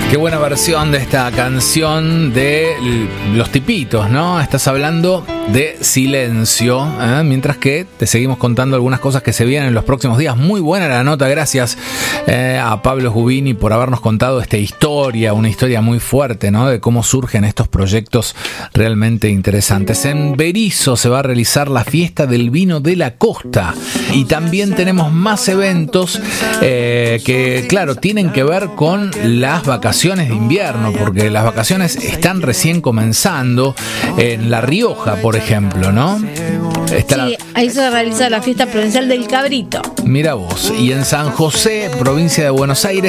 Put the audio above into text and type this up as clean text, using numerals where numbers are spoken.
Qué buena versión de esta canción de Los Tipitos, ¿no? Estás hablando de Silencio, mientras que te seguimos contando algunas cosas que se vienen en los próximos días. Muy buena la nota, gracias a Pablo Gubini por habernos contado esta historia, una historia muy fuerte, ¿no? De cómo surgen estos proyectos realmente interesantes. En Berisso se va a realizar la fiesta del vino de la costa y también tenemos más eventos que, claro, tienen que ver con las vacaciones de invierno, porque las vacaciones están recién comenzando en La Rioja, por ejemplo, ¿no? Sí, ahí se realiza la fiesta provincial del cabrito. Mira vos, y en San José, provincia de Buenos Aires,